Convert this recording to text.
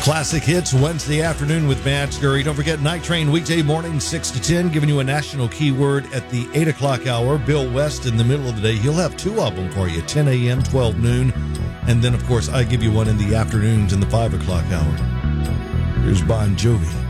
Classic Hits Wednesday afternoon with Matt Scurry. Don't forget Night Train weekday morning 6 to 10, giving you a national keyword at the 8 o'clock hour. Bill West in the middle of the day. He'll have two of them for you, 10 a.m., 12 noon. And then, of course, I give you one in the afternoons in the 5 o'clock hour. Here's Bon Jovi.